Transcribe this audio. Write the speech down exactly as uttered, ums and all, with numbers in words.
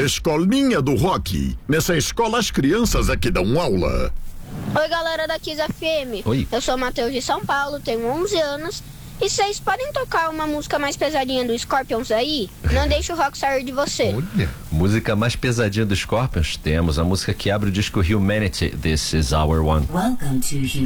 Escolinha do Rock. Nessa escola as crianças aqui dão aula. Oi, galera da Kiss F M. Oi. Eu sou o Matheus de São Paulo, tenho onze anos. E vocês podem tocar uma música mais pesadinha do Scorpions aí? Não deixe o rock sair de você. Olha. Música mais pesadinha do Scorpions? Temos a música que abre o disco Humanity, This Is Our One. Welcome to